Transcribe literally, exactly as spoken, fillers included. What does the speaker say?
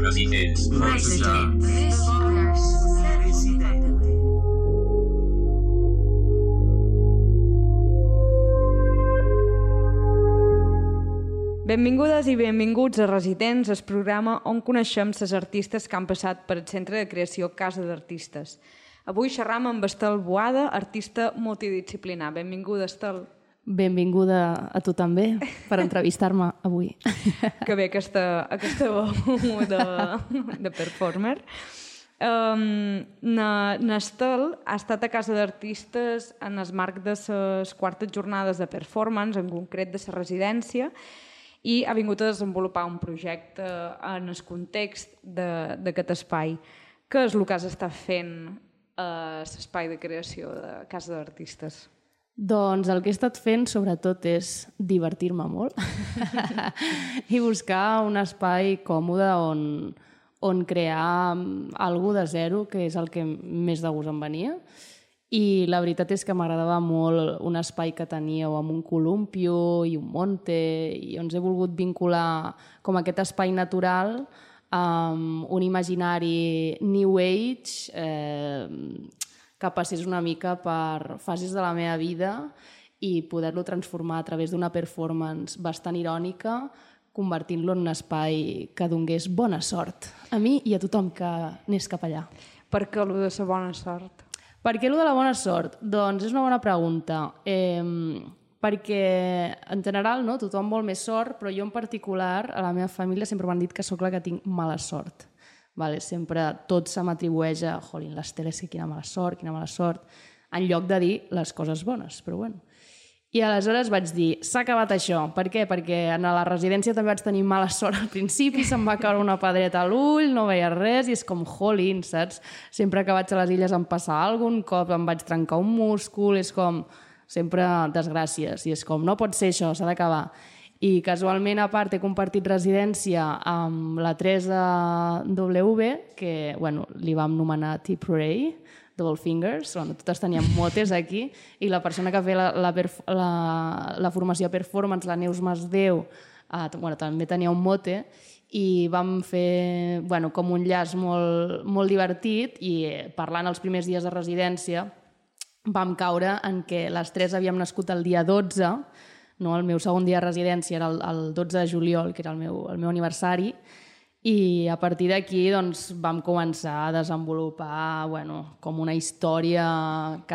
Residents. Residents. Benvingudes i benvinguts a Residents, el programa on coneixem les artistes que han passat per el Centre de Creació Casa d'Artistes. Avui xerram amb Estel Boada, artista multidisciplinar. Benvinguda, Estel. Benvinguda a tu també, per entrevistar-me avui. Que bé aquesta, aquesta veu de, de performer. Um, N'Estel ha estat a Casa d'Artistes en el marc de les quartes jornades de performance, en concret de la residència, i ha vingut a desenvolupar un projecte en el context d'aquest espai. Què és el que has estat fent a l'espai de creació de Casa d'Artistes? Doncs el que he estat fent sobretot és divertir-me molt i buscar un espai còmode on, on crear alguna de zero, que és el que més de gust em venia. I la veritat és que m'agradava molt un espai que teníeu amb un columpio i un monte, i ens he volgut vincular com aquest espai natural amb un imaginari New Age eh, que passés una mica per fases de la meva vida i poder-lo transformar a través d'una performance bastant irònica, convertint-lo en un espai que donés bona sort a mi i a tothom que anés cap allà. Per què allò de la bona sort? Per què allò de la bona sort? Doncs és una bona pregunta. Eh, perquè en general no, tothom vol més sort, però jo en particular a la meva família sempre m'han dit que sóc la que tinc mala sort. Vale? Sempre tot se m'atribueix a jolín, l'Estel, és que quina mala sort, quina mala sort, en lloc de dir les coses bones, però bueno. I aleshores vaig dir, s'ha acabat això. Per què? Perquè en la residència també vaig tenir mala sort al principi, se'm va caure una pedreta a l'ull, no veia res, i és com, jolín, saps? Sempre que vaig a les illes em passa alguna cosa, un cop em vaig trencar un múscul, és com, sempre desgràcies, i és com, no pot ser això, s'ha d'acabar. I casualment, a part, he compartit residència amb la Teresa W, que, bueno, li vam nomenar T-Pray, Double Fingers, on totes teníem motes aquí, i la persona que feia la, la, la, la formació performance, la Neus Masdeu, eh, bueno, també tenia un mote, i vam fer bueno, com un llaç molt, molt divertit, i parlant els primers dies de residència vam caure en què les tres havíem nascut el dia dotze, no? El meu segon dia de residència era el, el dotze de juliol, que era el meu, el meu aniversari, i a partir d'aquí doncs, vam començar a desenvolupar bueno, com una història que